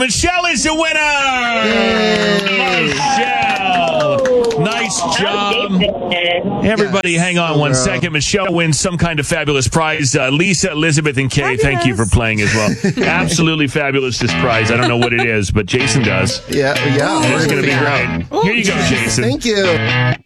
Michelle is the winner! Michelle! Nice job. Everybody, hang on 1 second. Michelle wins some kind of fabulous prize. Lisa, Elizabeth, and Kay, thank you for playing as well. Absolutely fabulous, this prize. I don't know what it is, but Jason does. Yeah. It's going to be great. Here you go, Jason. Thank you.